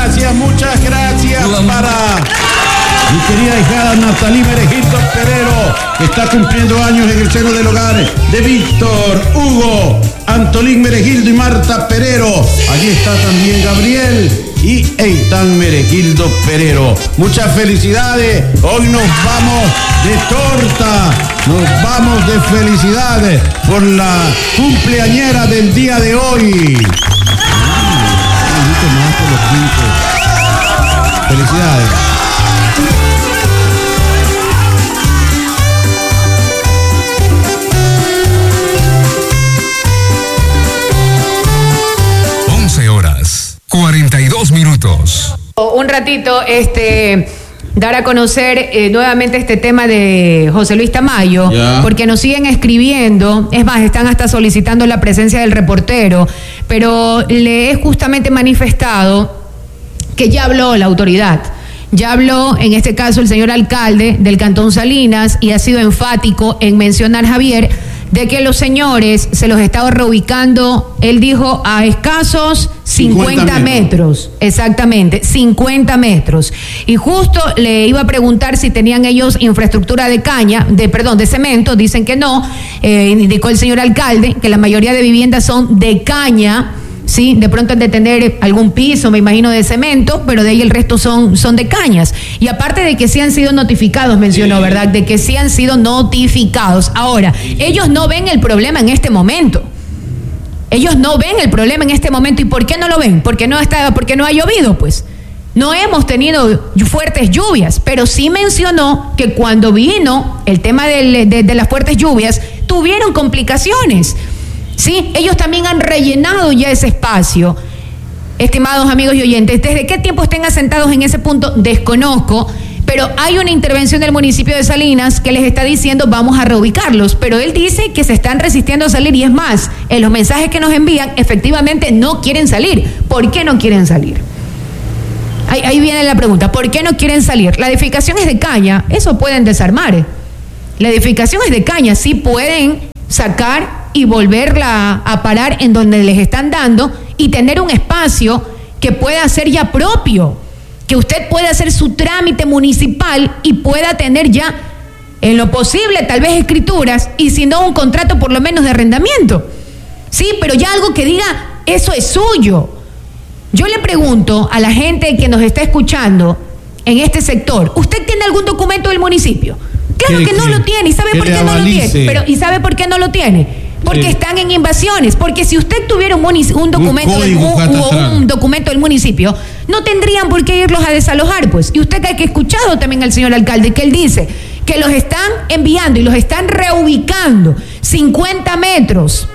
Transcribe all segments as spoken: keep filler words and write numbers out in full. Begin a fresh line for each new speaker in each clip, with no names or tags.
gracias, muchas gracias para mi querida hijada Natalí Meregildo Perero, que está cumpliendo años en el seno del hogar de Víctor, Hugo, Antolín Meregildo y Marta Perero. Allí está también Gabriel y Eitan Meregildo Perero. Muchas felicidades. Hoy nos vamos de torta, nos vamos de felicidades por la cumpleañera del día de hoy. Más por los quintos. Felicidades.
once horas, cuarenta y dos minutos.
Un ratito, este... dar a conocer eh, nuevamente este tema de José Luis Tamayo, yeah. porque nos siguen escribiendo, es más, están hasta solicitando la presencia del reportero, pero le he justamente manifestado que ya habló la autoridad, ya habló en este caso el señor alcalde del Cantón Salinas y ha sido enfático en mencionar, Javier, de que los señores se los estaba reubicando, él dijo, a escasos cincuenta metros. Exactamente, cincuenta metros. Y justo le iba a preguntar si tenían ellos infraestructura de caña, de perdón, de cemento, dicen que no, eh, indicó el señor alcalde que la mayoría de viviendas son de caña. Sí, de pronto han de tener algún piso, me imagino, de cemento, pero de ahí el resto son, son de cañas. Y aparte de que sí han sido notificados, mencionó, ¿verdad? De que sí han sido notificados. Ahora, ellos no ven el problema en este momento. Ellos no ven el problema en este momento. ¿Y por qué no lo ven? Porque no está, porque no ha llovido, pues. No hemos tenido fuertes lluvias, pero sí mencionó que cuando vino el tema de, de, de las fuertes lluvias, tuvieron complicaciones. Sí, ellos también han rellenado ya ese espacio. Estimados amigos y oyentes, ¿desde qué tiempo estén asentados en ese punto? Desconozco, pero hay una intervención del municipio de Salinas que les está diciendo vamos a reubicarlos, pero él dice que se están resistiendo a salir y es más, en los mensajes que nos envían efectivamente no quieren salir. ¿Por qué no quieren salir? Ahí, ahí viene la pregunta, ¿por qué no quieren salir? La edificación es de caña, eso pueden desarmar. La edificación es de caña, sí pueden sacar y volverla a parar en donde les están dando y tener un espacio que pueda ser ya propio, que usted pueda hacer su trámite municipal y pueda tener ya en lo posible tal vez escrituras y si no un contrato por lo menos de arrendamiento. Sí, pero ya algo que diga eso es suyo. Yo le pregunto a la gente que nos está escuchando en este sector, ¿usted tiene algún documento del municipio? Claro que no lo tiene. ¿Y sabe por qué no lo tiene? Pero, ¿y sabe por qué no lo tiene? Porque sí. Están en invasiones. Porque si usted tuviera un, un documento un del, un, un documento del municipio, no tendrían por qué irlos a desalojar, pues. Y usted que ha escuchado también al señor alcalde, que él dice que los están enviando y los están reubicando cincuenta metros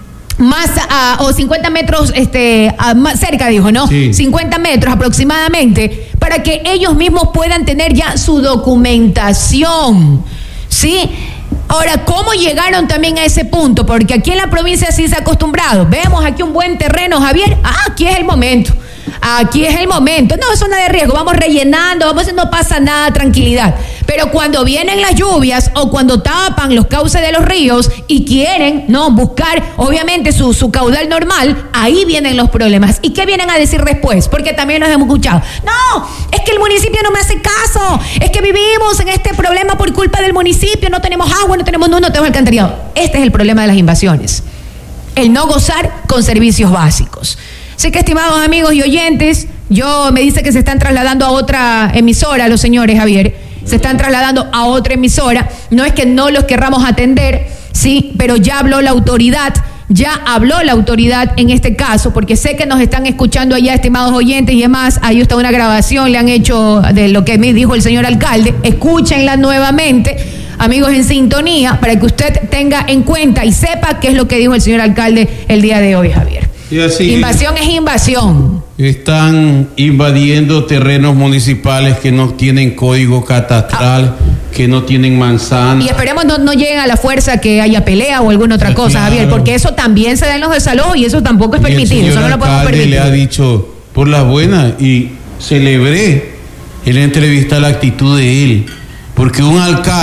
más a, o cincuenta metros este, a, más cerca, dijo, ¿no? Sí. cincuenta metros aproximadamente, para que ellos mismos puedan tener ya su documentación, ¿sí? Ahora, ¿cómo llegaron también a ese punto? Porque aquí en la provincia sí se ha acostumbrado. Vemos aquí un buen terreno, Javier. Ah, aquí es el momento. Aquí es el momento. No, eso no es de riesgo. Vamos rellenando, vamos, no pasa nada, tranquilidad. Pero cuando vienen las lluvias o cuando tapan los cauces de los ríos y quieren, no, buscar, obviamente, su, su caudal normal, ahí vienen los problemas. ¿Y qué vienen a decir después? Porque también nos hemos escuchado. No, es que el municipio no me hace caso. Es que vivimos en este problema por culpa del municipio. No tenemos agua, no tenemos luz, no tenemos alcantarillado. Este es el problema de las invasiones. El no gozar con servicios básicos. Así que, estimados amigos y oyentes, yo me dice que se están trasladando a otra emisora los señores, Javier. Se están trasladando a otra emisora. No es que no los querramos atender, sí, pero ya habló la autoridad, ya habló la autoridad en este caso, porque sé que nos están escuchando allá, estimados oyentes y demás. Ahí está una grabación, le han hecho de lo que me dijo el señor alcalde. Escúchenla nuevamente, amigos en sintonía, para que usted tenga en cuenta y sepa qué es lo que dijo el señor alcalde el día de hoy, Javier.
Y así,
invasión es invasión.
Están invadiendo terrenos municipales que no tienen código catastral, ah. que no tienen manzana.
Y esperemos no, no lleguen a la fuerza que haya pelea o alguna otra cosa, claro. Javier, porque eso también se da en los desalojos y eso tampoco es y permitido. Eso no lo podemos permitir.
Le ha dicho por las buenas y celebré en la entrevista la actitud de él, porque un alcalde